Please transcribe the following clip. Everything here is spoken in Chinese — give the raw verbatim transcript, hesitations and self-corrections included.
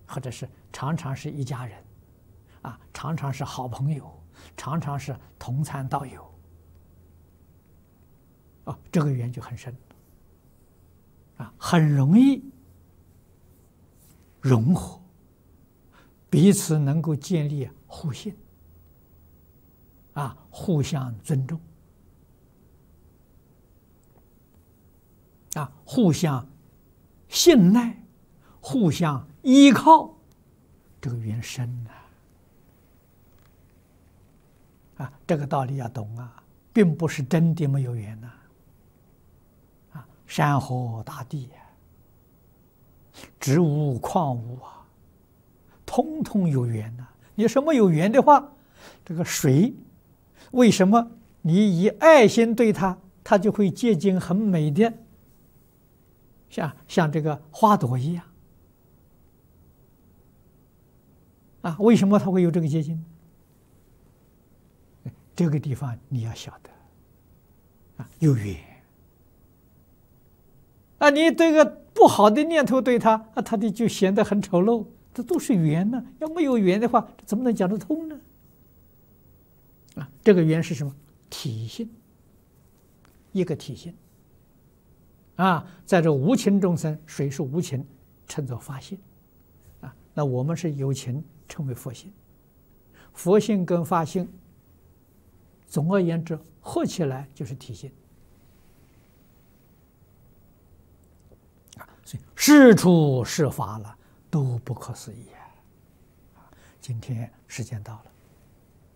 或者是常常是一家人，啊，常常是好朋友，常常是同参道友，啊，这个缘就很深，啊，很容易融合，彼此能够建立互信，啊，互相尊重，啊，互相信赖，互相依靠，这个缘深呐。啊，这个道理要懂啊，并不是真的没有缘呐。啊，山河大地呀，植物矿物啊，通通有缘呐。你什么有缘的话，这个水，为什么你以爱心对它，它就会结晶很美的，像像这个花朵一样。啊，为什么它会有这个结晶？这个地方你要晓得，啊，有缘。啊，你这个不好的念头对他，啊，他的就显得很丑陋。这都是缘呢，要没有缘的话，怎么能讲得通呢？啊，这个缘是什么？体性，一个体性。啊，在这无情众生，谁是无情，称作法性。啊，那我们是有情，称为佛性。佛性跟法性，总而言之，合起来就是体性。啊，所以是处是法了，都不可思议啊！今天时间到了。